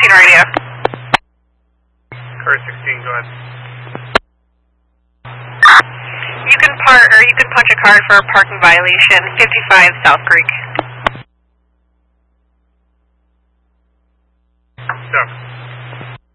radio. Car 16, go ahead. You can punch a card for a parking violation, 55 South Creek. Stop.